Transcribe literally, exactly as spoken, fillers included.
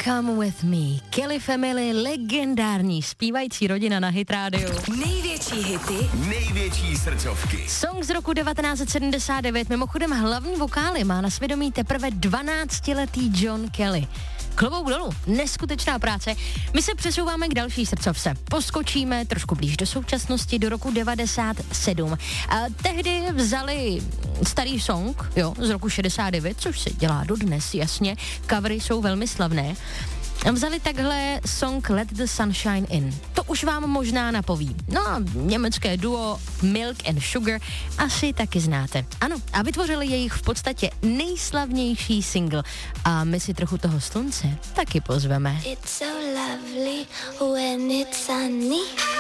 Come With Me, Kelly Family, legendární zpívající rodina na Hit Radio. Největší hity, největší srdcovky. Song z roku devatenáct set sedmdesát devět, mimochodem hlavní vokály má na svědomí teprve dvanáctiletý John Kelly. Klobouk dolů, neskutečná práce. My se přesouváme k další srdcovce. Poskočíme trošku blíž do současnosti, do roku devadesát sedm. A tehdy vzali starý song, jo, z roku šedesát devět, což se dělá dodnes, jasně. Covery jsou velmi slavné. Vzali takhle song Let the Sunshine In. To už vám možná napoví. No a německé duo Milk and Sugar asi taky znáte. Ano, a vytvořili jejich v podstatě nejslavnější single. A my si trochu toho slunce taky pozveme. It's so lovely when it's sunny.